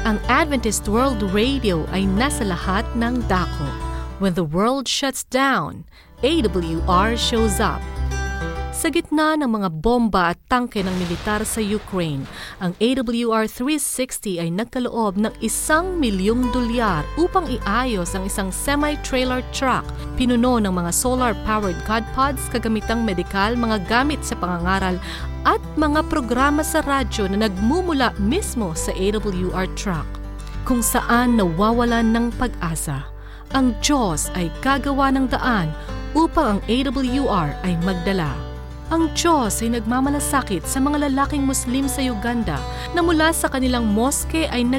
Ang Adventist World Radio ay nasa lahat ng dako. When the world shuts down, AWR shows up. Sa gitna ng mga bomba at tangke ng militar sa Ukraine, ang AWR 360 ay nagkaloob ng $1 milyong upang iayos ang isang semi-trailer truck, pinuno ng mga solar-powered God pods, kagamitang medikal, mga gamit sa pangangaral, at mga programa sa radyo na nagmumula mismo sa AWR truck. Kung saan nawawalan ng pag-asa, ang Diyos ay gagawa ng daan upang ang AWR ay magdala. Ang Diyos ay nagmamalasakit sa mga lalaking Muslim sa Uganda na mula sa kanilang moske ay